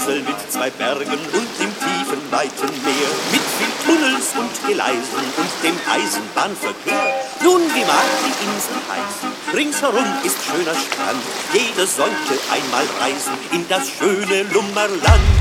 Insel mit 2 Bergen und dem tiefen, weiten Meer. Mit viel Tunnels und Gleisen und dem Eisenbahnverkehr. Nun, wie mag die Insel heißen? Ringsherum ist schöner Strand. Jeder sollte einmal reisen in das schöne Lummerland.